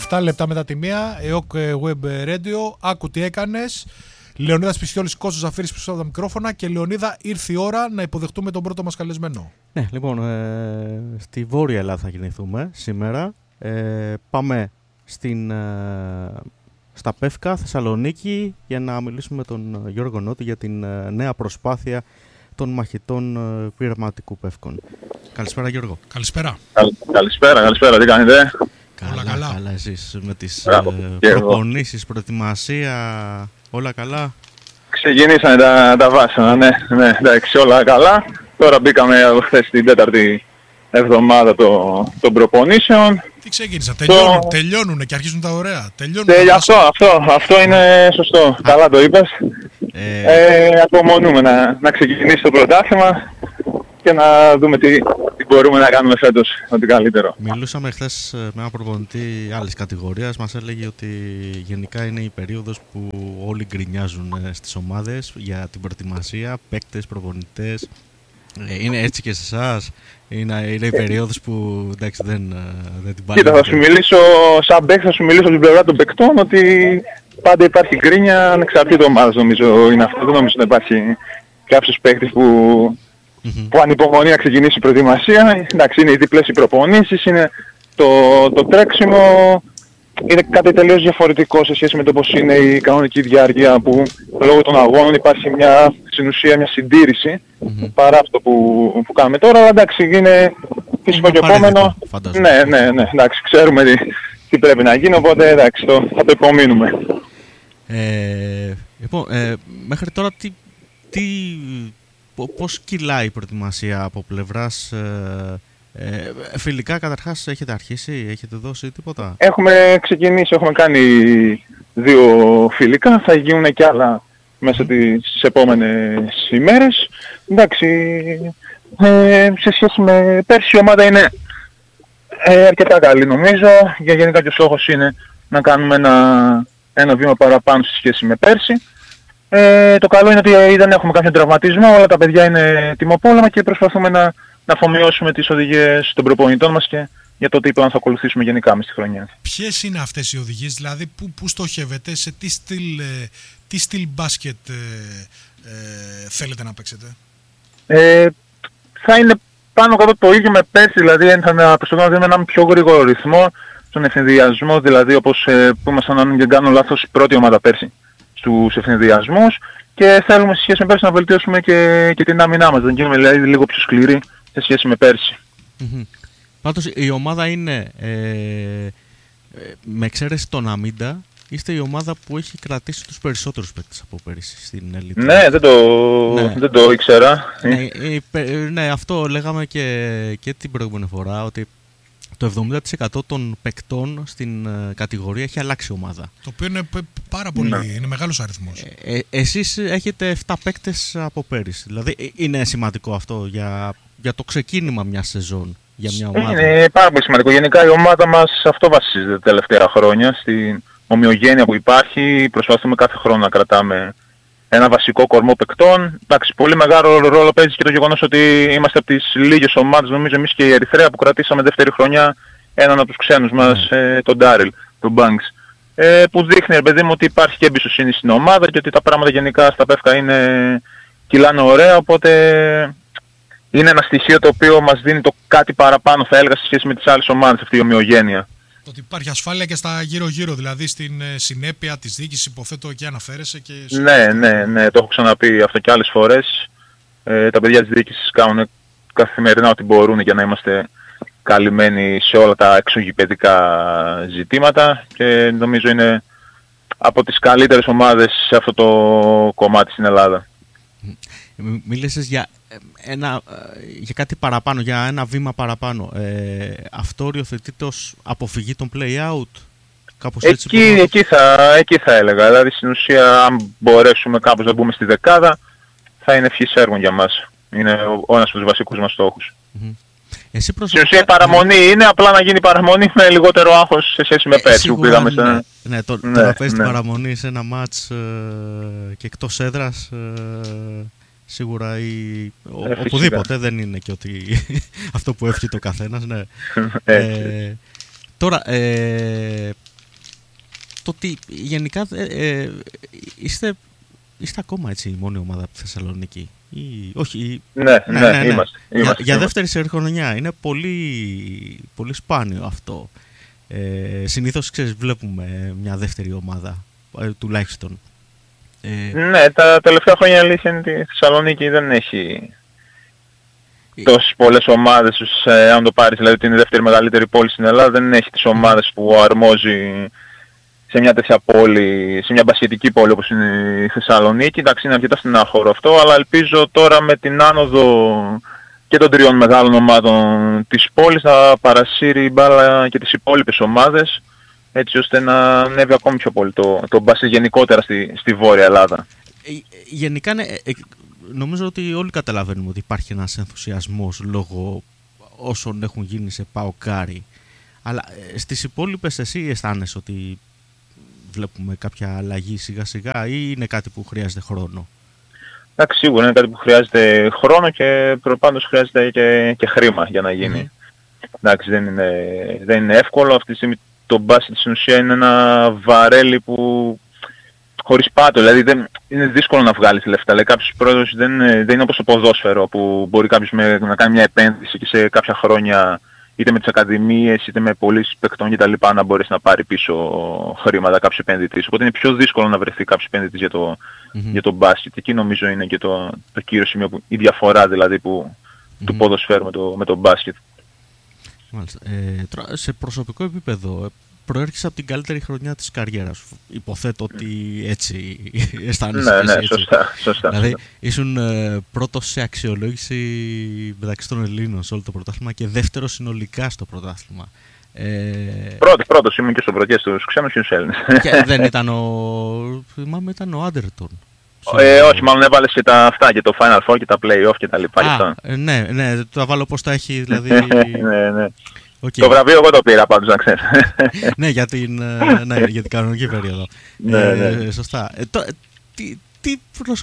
7 λεπτά μετά τη μία, ΕΟΚ Web Radio. Άκου τι έκανες. Λεωνίδας Πισιόλης, Κώστας Ζαφύρης πίσω από τα μικρόφωνα. Και Λεωνίδα, ήρθε η ώρα να υποδεχτούμε τον πρώτο μας καλεσμένο. Ναι, λοιπόν, στη Βόρεια Ελλάδα θα κινηθούμε σήμερα. Πάμε στα Πεύκα, Θεσσαλονίκη, για να μιλήσουμε με τον Γιώργο Νότη για την νέα προσπάθεια των μαχητών πειραματικού Πεύκων. Καλησπέρα, Γιώργο. Καλησπέρα. Καλησπέρα, τι κάνετε? Καλά, εσείς με τις προπονήσεις, προετοιμασία, όλα καλά? Ξεκινήσανε τα βάσανα, ναι, εντάξει, όλα καλά. Τώρα μπήκαμε χθες την τέταρτη εβδομάδα των προπονήσεων. Τι ξεκίνησα, τελειώνουν και αρχίζουν τα ωραία. Αυτό είναι σωστό. Καλά το είπες. Απομονούμε να ξεκινήσει το πρωτάθλημα και να δούμε τι μπορούμε να κάνουμε φέτος ό,τι καλύτερο. Μιλούσαμε χθες με έναν προπονητή άλλης κατηγορίας. Μας έλεγε ότι γενικά είναι η περίοδος που όλοι γκρινιάζουν στις ομάδες για την προετοιμασία, παίκτες, προπονητές. Είναι έτσι και σε εσάς? Είναι η περίοδος που εντάξει, δεν την πάλι? Κοίτα, θα σου μιλήσω σαν παίκτη, θα σου μιλήσω από την πλευρά των παικτών ότι πάντα υπάρχει γκρίνια ανεξαρτήτως ομάδας, νομίζω είναι αυτό. Δεν νομίζω να υπάρχει κάποιος παίκτης που ανυπομονεί να ξεκινήσει η προετοιμασία. Εντάξει, είναι οι διπλές οι προπονήσεις, είναι το τρέξιμο. Είναι κάτι τελείως διαφορετικό σε σχέση με το πώς είναι η κανονική διάρκεια, που λόγω των αγώνων υπάρχει στην ουσία μια συντήρηση παρά αυτό που κάνουμε τώρα. Αλλά εντάξει, είναι φυσικό και επόμενο. Ναι, εντάξει, ξέρουμε τι πρέπει να γίνει, οπότε εντάξει, θα το υπομείνουμε. Λοιπόν, μέχρι τώρα πώς κυλάει η προετοιμασία από πλευράς φιλικά? Καταρχάς έχετε αρχίσει, έχετε δώσει τίποτα? Έχουμε ξεκινήσει, έχουμε κάνει 2 φιλικά, θα γίνουν και άλλα μέσα στις επόμενες ημέρες. Εντάξει, σε σχέση με πέρσι η ομάδα είναι αρκετά καλή νομίζω, και γενικά και ο στόχος είναι να κάνουμε ένα βήμα παραπάνω σε σχέση με πέρσι. Το καλό είναι ότι δεν έχουμε κάποιο τραυματισμό, όλα τα παιδιά είναι τιμοπόλεμα και προσπαθούμε να αφομοιώσουμε τις οδηγίες των προπονητών μας και για το τι πλάνο θα ακολουθήσουμε γενικά μες στη χρονιά. Ποιες είναι αυτές οι οδηγίες, δηλαδή πού στοχεύετε, σε τι στυλ μπάσκετ θέλετε να παίξετε? Θα είναι πάνω κάτω το ίδιο με πέρσι, δηλαδή θα προσπαθούμε με έναν πιο γρήγορο ρυθμό στον ευθυνδιασμό, δηλαδή όπως που ήμασταν, αν δεν κάνω λάθος, πρώτη ομάδα πέρσι στους ευθυνδιασμούς, και θέλουμε σε σχέση με πέρσι να βελτιώσουμε και την άμυνά μας, να γίνουμε δηλαδή λίγο πιο σκληροί σε σχέση με πέρσι. Πάντως η ομάδα είναι, με εξαίρεση τον αμήντα, είστε η ομάδα που έχει κρατήσει τους περισσότερους παίκτες από πέρυσι στην Elite. Ναι, δεν το ήξερα. Ναι, αυτό λέγαμε και την προηγούμενη φορά, ότι το 70% των παικτών στην κατηγορία έχει αλλάξει ομάδα. Το οποίο είναι πάρα πολύ, είναι μεγάλος αριθμός. Εσείς έχετε 7 παίκτες από πέρυσι. Δηλαδή είναι σημαντικό αυτό για το ξεκίνημα μιας σεζόν, για μια ομάδα? Είναι πάρα πολύ σημαντικό. Γενικά η ομάδα μας αυτό βασίζεται τα τελευταία χρόνια, στην ομοιογένεια που υπάρχει. Προσπαθούμε κάθε χρόνο να κρατάμε ένα βασικό κορμό παικτών. Εντάξει, πολύ μεγάλο ρόλο παίζει και το γεγονός ότι είμαστε από τις λίγες ομάδες, νομίζω εμείς και η Ερυθρέα, που κρατήσαμε δεύτερη χρονιά έναν από τους ξένους μας, τον Ντάριλ, τον Banks. Που δείχνει, παιδί μου, ότι υπάρχει και εμπιστοσύνη στην ομάδα και ότι τα πράγματα γενικά στα Πεύκα κυλάνε ωραία, οπότε είναι ένα στοιχείο το οποίο μας δίνει το κάτι παραπάνω, θα έλεγα, σε σχέση με τις άλλες ομάδες, αυτή η ομοιογένεια. Ότι υπάρχει ασφάλεια και στα γύρω-γύρω, δηλαδή στην συνέπεια της διοίκησης, υποθέτω, και αναφέρεσαι και... Ναι, το έχω ξαναπεί αυτό και άλλες φορές. Τα παιδιά της διοίκησης κάνουν καθημερινά ό,τι μπορούν για να είμαστε καλυμμένοι σε όλα τα εξωγηπαιδικά ζητήματα, και νομίζω είναι από τις καλύτερες ομάδες σε αυτό το κομμάτι στην Ελλάδα. Μίλησες για κάτι παραπάνω, για ένα βήμα παραπάνω. Αυτό οριοθετείται ως αποφυγή των play-out? Κάπως έτσι? Εκεί θα έλεγα. Δηλαδή στην ουσία, αν μπορέσουμε κάπως να μπούμε στη δεκάδα, θα είναι ευχής έργων για μας. Είναι ένας από τους βασικούς μας στόχους. Στην ουσία η παραμονή είναι απλά να γίνει παραμονή με λιγότερο άγχος σε σχέση με πέρσι που πήγαμε σε... Ναι, το να παίζει την παραμονή σε ένα μάτς και εκτός έδρας, σίγουρα οπουδήποτε δεν είναι και ότι αυτό που εύχεται ο καθένας. Ναι. Τώρα, το ότι γενικά είστε ακόμα έτσι η μόνη ομάδα από τη Θεσσαλονίκη. Όχι. Ναι, είμαστε. Για δεύτερη σερί χρονιά. Είναι πολύ, πολύ σπάνιο αυτό. Συνήθως, βλέπουμε μια δεύτερη ομάδα, τουλάχιστον. Ναι, τα τελευταία χρόνια αλήθεια είναι ότι η Θεσσαλονίκη δεν έχει τόσες πολλές ομάδες. Αν το πάρεις, δηλαδή ότι είναι η δεύτερη μεγαλύτερη πόλη στην Ελλάδα, δεν έχει τις ομάδες που αρμόζει σε μια τέτοια πόλη, σε μια μπασκετική πόλη όπως είναι η Θεσσαλονίκη. Εντάξει, είναι αρκετά στενάχωρο αυτό, αλλά ελπίζω τώρα με την άνοδο και των τριών μεγάλων ομάδων της πόλης θα παρασύρει η μπάλα και τις υπόλοιπες ομάδες, έτσι ώστε να ανέβει ακόμη πιο πολύ το μπάσκετ γενικότερα στη Βόρεια Ελλάδα. Γενικά, νομίζω ότι όλοι καταλαβαίνουμε ότι υπάρχει ένας ενθουσιασμός λόγω όσων έχουν γίνει σε ΠΑΟΚάρι. Αλλά στις υπόλοιπες εσύ αισθάνεσαι ότι βλέπουμε κάποια αλλαγή σιγά σιγά ή είναι κάτι που χρειάζεται χρόνο? Εντάξει, σίγουρα είναι κάτι που χρειάζεται χρόνο και προπάντως χρειάζεται και χρήμα για να γίνει. Εντάξει, δεν είναι εύκολο. Αυτή τη στιγμή το μπάσκετ στην ουσία είναι ένα βαρέλι που χωρίς πάτο, δηλαδή είναι δύσκολο να βγάλεις λεφτά. Δηλαδή κάποιος πρόεδρος δεν είναι όπως το ποδόσφαιρο που μπορεί κάποιος να κάνει μια επένδυση και σε κάποια χρόνια είτε με τις ακαδημίες είτε με πωλήσεις παικτών κτλ. Να μπορέσει να πάρει πίσω χρήματα κάποιος επενδυτής. Οπότε είναι πιο δύσκολο να βρεθεί κάποιος επενδυτής για το μπάσκετ. Εκεί νομίζω είναι και το κύριο σημείο, η διαφορά δηλαδή του ποδοσφαίρου με το μπάσκετ. Μάλιστα. Σε προσωπικό επίπεδο, προέρχεσαι από την καλύτερη χρονιά της καριέρας σου. Υποθέτω ότι έτσι αισθάνεσαι. Ναι, σωστά. Δηλαδή ήσουν πρώτος σε αξιολόγηση μεταξύ των Ελλήνων σε όλο το πρωτάθλημα και δεύτερο συνολικά στο πρωτάθλημα. Πρώτος ήμουν και στο πρωτιά στους ξένους και στους Έλληνες. Και δεν ήταν ήταν ο Άντερτον. Όχι, μάλλον έβαλες και τα αυτά και το Final Four και τα Play-Off και τα λοιπά. Ναι, το θα βάλω πώς τα έχει δηλαδή. Ναι. Okay. Το βραβείο εγώ το πήρα πάντως, να ξέρεις. Ναι, για την κανονική περίοδο. Ναι. Σωστά. Τι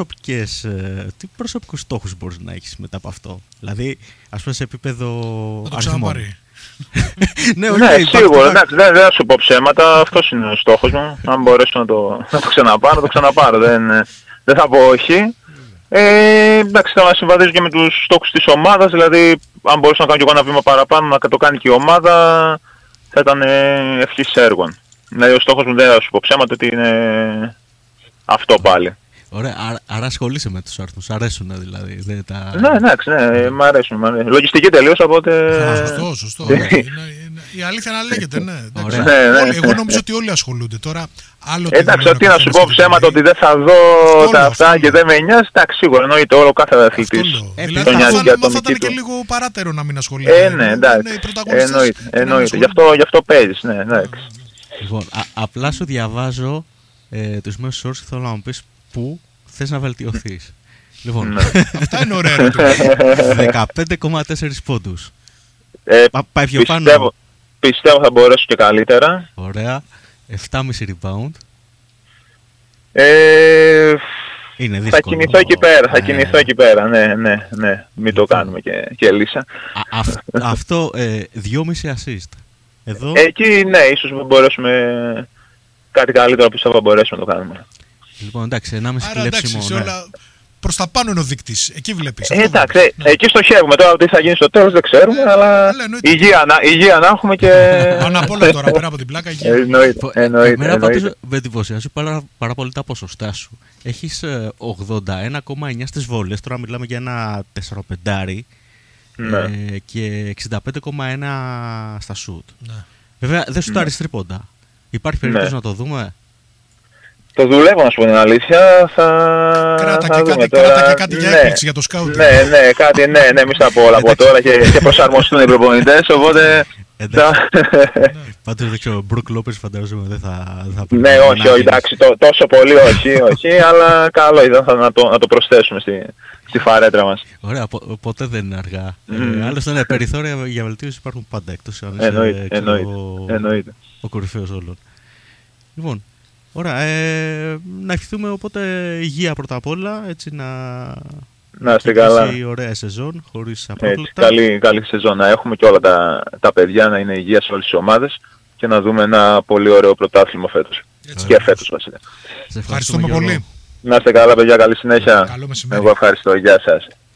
προσωπικούς στόχους μπορείς να έχεις μετά από αυτό? Δηλαδή, ας πούμε σε επίπεδο αριθμών. Ναι, σίγουρα. Εντάξει, δεν θα σου πω ψέματα. Αυτός είναι ο στόχος μου. Αν μπορέσω να το ξαναπάρω. Δεν θα πω όχι. Εντάξει, θα συμβαδίζω και με τους στόχους της ομάδας, δηλαδή αν μπορούσα να κάνω και εγώ ένα βήμα παραπάνω να το κάνει και η ομάδα, θα ήταν ευχής έργων. Δηλαδή ο στόχος μου, δεν θα σου πω ψέματα, ότι είναι αυτό πάλι. Ωραία, άρα ασχολείσαι με τους αριθμούς, αρέσουν δηλαδή. Ναι, εντάξει, μ' αρέσουν. Λογιστική τελείωσα, οπότε... Σωστό. Η αλήθεια να λέγεται, ναι. Εγώ νομίζω ότι όλοι ασχολούνται τώρα. Εντάξει, ότι να σου πω ψέματα ότι δεν θα δω τα αυτά και δεν με νοιάζει, εντάξει, σίγουρα εννοείται όλο κάθε αθλητής. Δηλαδή θα ήταν και λίγο παράτερο να μην ασχολείται. Ναι, εντάξει, εννοείται. Γι' αυτό παίζεις, ναι, εντάξει. Λοιπόν, απλά σου διαβάζω τους μέσους όρους και θέλω να μου πεις πού θες να βελτιωθείς. Λοιπόν, αυτά είναι ωραία. 15,4 πόντους. Πάει πιο πάνω. Πιστεύω θα μπορέσω και καλύτερα. Ωραία. 7,5 rebound. Είναι δύσκολο. Θα κινηθώ εκεί πέρα. Ναι. Μην το κάνουμε και λύσα. Αυτό 2,5 assist. Εδώ... Εκεί ναι, ίσως μπορέσουμε κάτι καλύτερο, πιστεύω θα μπορέσουμε να το κάνουμε. Λοιπόν, εντάξει, 1,5 κλέψιμο. Προς τα πάνω είναι ο δείκτης, εκεί βλέπεις. Εντάξει, εκεί στοχεύουμε. Τώρα τι θα γίνει στο τέλος δεν ξέρουμε, αλλά υγεία να έχουμε και... Πάνω απ' όλα τώρα, πέρα από την πλάκα. Εννοείται. Εμένα πάντως με εντυπωσιάζει πάρα πολύ τα ποσοστά σου. Έχεις 81,9 στις βόλες, τώρα μιλάμε για ένα 4-5 και 65,1 στα σουτ. Βέβαια δεν σουτάρεις τρίποντα. Υπάρχει περίπτωση να το δούμε? Το δουλεύω, να σου πω την αλήθεια. Κράτα και κάτι για έκπληξη για το σκάουτινγκ. Ναι, μη στα πω όλα από τώρα και προσαρμοστούν οι προπονητές, οπότε... Πάντως δεν ξέρω, Μπρουκ Λόπες φαντάζομαι δεν θα... Ναι, όχι, εντάξει, τόσο πολύ όχι, αλλά καλό ήταν να το προσθέσουμε στη φαρέτρα μας. Ωραία, ποτέ δεν είναι αργά. Άλλωστε, περιθώρια για βελτίωση υπάρχουν πάντα, εκτός αν εννοείται. Ο κορυφαίος όλων. Λοιπόν, ωραία, να ευχηθούμε οπότε υγεία πρώτα απ' όλα, έτσι να είστε καλά. Ωραία σεζόν, χωρίς απρόβλεπτα. Καλή σεζόν να έχουμε και όλα τα παιδιά να είναι υγεία σε όλες τις ομάδες και να δούμε ένα πολύ ωραίο πρωτάθλημα φέτος. και φέτος βασικά. Ευχαριστούμε πολύ. Να είστε καλά παιδιά, καλή συνέχεια. Καλό μεσημέρι. Εγώ ευχαριστώ, γεια σας.